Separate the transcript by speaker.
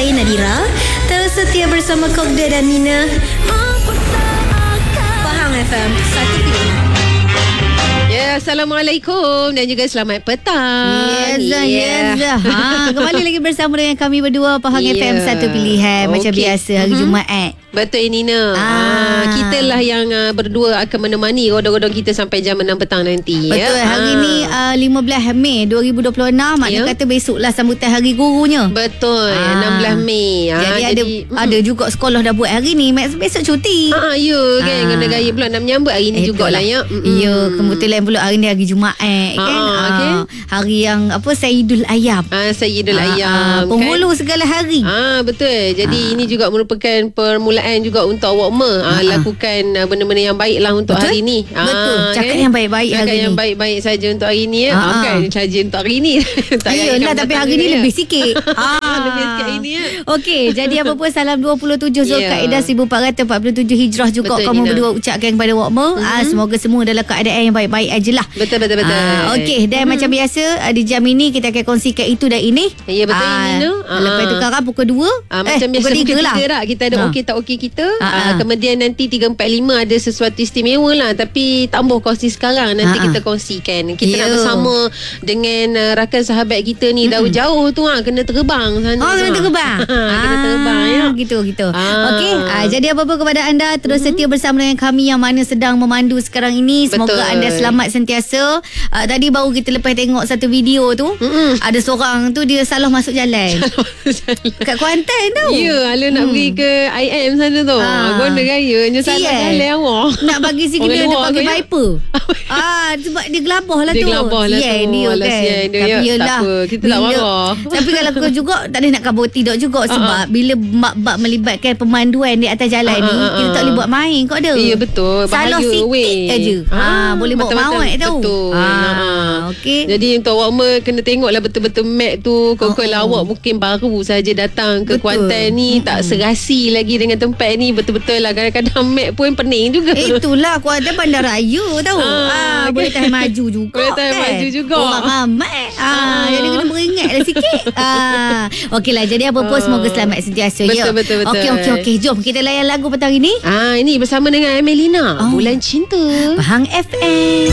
Speaker 1: saya Nadira. Terus setia bersama Kogda dan Mina. Faham FM, satu pilihan.
Speaker 2: Ya, Assalamualaikum dan juga selamat petang.
Speaker 3: Yes. Kembali lagi bersama dengan kami berdua Pahang FM Satu Pilihan. Macam biasa hari Jumaat.
Speaker 2: Betul Nina. Kita lah yang berdua akan menemani rodong-rodong kita sampai jam 6 petang nanti.
Speaker 3: Betul. Hari ni 15 Mei 2026. Maknanya kata besok lah sambutan hari gurunya.
Speaker 2: Betul. 16 Mei.
Speaker 3: Jadi ada juga sekolah dah buat hari ni. Besok cuti.
Speaker 2: Ya kan. Kena gaya pula nak menyambut hari ni jugalah ya.
Speaker 3: Ya, kebetulan pula hari ni hari Jumaat kan. Hari yang Sayyidul Ayam.
Speaker 2: Sayyidul Ayam.
Speaker 3: Penghulu segala hari.
Speaker 2: Betul. Jadi ini juga merupakan permulaan juga untuk awak lakukan benda-benda yang baik lah untuk hari ni.
Speaker 3: Betul. Cakap yang baik-baik hari ni.
Speaker 2: Cakap yang baik-baik saja untuk hari ni. Bukan saja untuk hari ni.
Speaker 3: Yelah, tapi hari ni lebih sikit.
Speaker 2: Lebih sikit hari ni.
Speaker 3: Okey, jadi apa pun salam 27 Zulkaidah 1447 Hijrah juga
Speaker 2: betul,
Speaker 3: kamu
Speaker 2: Nina.
Speaker 3: berdua ucapkan kepada wakmu. Semoga semua dalam keadaan yang baik-baik ajalah.
Speaker 2: Betul.
Speaker 3: Okey, dan macam biasa di jam ini kita akan kongsikan itu dan ini.
Speaker 2: Ya, betul Nina.
Speaker 3: Lepas tu sekarang pukul 2.
Speaker 2: Macam biasa
Speaker 3: pukul 3 lah.
Speaker 2: Kita ada okey tak okey kita. Kemudian nanti 345 ada sesuatu istimewa lah. Tapi tak boleh kongsi sekarang. Nanti kita kongsikan. Kita nak bersama dengan rakan sahabat kita ni jauh-jauh tu kena terbang sana.
Speaker 3: Kena terbang.
Speaker 2: Kena terbang ya.
Speaker 3: Gitu. Okey, jadi apa-apa kepada anda terus setia bersama dengan kami yang mana sedang memandu sekarang ini. Semoga anda selamat sentiasa. Tadi baru kita lepas tengok satu video tu. Ada seorang tu dia salah masuk jalan. Kat Kuantan tau.
Speaker 2: Ya, Ala nak pergi ke IM sana tu. Guna raya salah jalan awak.
Speaker 3: Nak bagi si kena dia bagi Viper. Sebab dia gelabah lah tu.
Speaker 2: Dia gelabah lah tu.
Speaker 3: Dia kan. Tapi yelah,
Speaker 2: tak apa. Kita tak marah.
Speaker 3: Tapi kalau kau juga tak boleh nak kabur tidak juga. Sebab bila bab melibatkan pemanduan di atas jalan ni, kita tak boleh buat main kau ada.
Speaker 2: Ya betul.
Speaker 3: Salah sikit aja. Boleh bawa mawat tau.
Speaker 2: Betul.
Speaker 3: Okey.
Speaker 2: Jadi untuk awak kena tengoklah betul-betul map tu. Kalau awak mungkin baru saja datang ke Kuantan ni, tak serasi lagi dengan tempat ni. Betul-betul lah. Kadang-kadang map pun pening juga.
Speaker 3: Itulah Kuantan bandaraya tau. Boleh tahan maju juga.
Speaker 2: Boleh tahan maju juga.
Speaker 3: Orang ramai. Jadi kena beringat lah sikit. Okeylah, jadi apa pun semoga selamat sentiasa.
Speaker 2: Betul.
Speaker 3: Okey. Jom kita layan lagu petang ini.
Speaker 2: Ini bersama dengan Amelina. Bulan Cinta.
Speaker 3: Pahang FM.